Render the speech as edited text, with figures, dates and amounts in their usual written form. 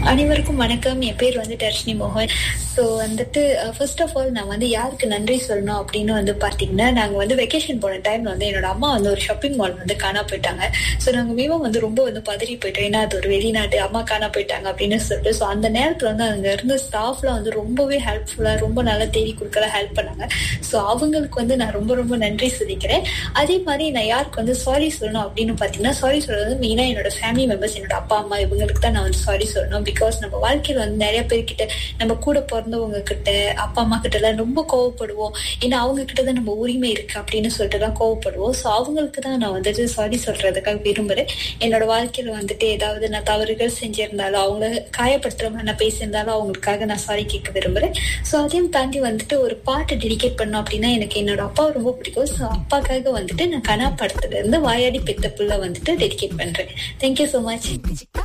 அனைவருக்கும் வணக்கம். என் பேர் தர்ஷினி மோகன். ஸோ ஃபர்ஸ்ட் ஆஃப் ஆல் நான் யாருக்கு நன்றி சொல்லணும் அப்படின்னு பார்த்தீங்கன்னா, நாங்கள் வெக்கேஷன் போன டைம்ல என்னோட அம்மா ஒரு ஷாப்பிங் மால் காணா போயிட்டாங்க. ஸோ நாங்கள் மிகவும் ரொம்ப பதறி போயிட்டோம். ஏன்னா அது ஒரு வெளிநாட்டு, அம்மா காணா போயிட்டாங்க அப்படின்னு சொல்லிட்டு. ஸோ அந்த நேரத்தில் அங்கே இருந்த ஸ்டாஃப்லாம் ரொம்பவே ஹெல்ப்ஃபுல்லாக, ரொம்ப நல்லா தேடி கொடுக்கல ஹெல்ப் பண்ணாங்க. ஸோ அவங்களுக்கு நான் ரொம்ப ரொம்ப நன்றி சொல்லிக்கிறேன். அதே மாதிரி நான் யாருக்கு சாரி சொல்லணும் அப்படின்னு பார்த்தீங்கன்னா, சாரி சொல்றது மெயினாக என்னோட ஃபேமிலி மெம்பர்ஸ், என்னோட அப்பா அம்மா, இவங்களுக்கு தான் நான் சாரி சொல்லணும். பிகாஸ் நம்ம வாழ்க்கையில நிறைய பேர்கிட்ட, நம்ம கூட பிறந்தவங்க கிட்ட, அப்பா அம்மா கிட்ட எல்லாம் ரொம்ப கோவப்படுவோம். ஏன்னா அவங்க கிட்டதான் நம்ம உரிமை இருக்கு அப்படின்னு சொல்லிட்டு தான் கோவப்படுவோம். ஸோ அவங்களுக்கு தான் நான் சாரி சொல்றதுக்காக விரும்புறேன். என்னோட வாழ்க்கையில ஏதாவது நான் தவறுகள் செஞ்சிருந்தாலும், அவங்க காயப்படுத்துற மாதிரி நான் பேசியிருந்தாலும் அவங்களுக்காக நான் சாரி கேட்க விரும்புறேன். ஸோ அதையும் தாண்டி ஒரு பாட்டு டெடிகேட் பண்ணோம் அப்படின்னா, எனக்கு என்னோட அப்பாவை ரொம்ப பிடிக்கும். ஸோ அப்பாக்காக நான் கனா படத்துல இருந்து வாயாடி பெத்த புள்ள டெடிகேட் பண்றேன். Thank you so much.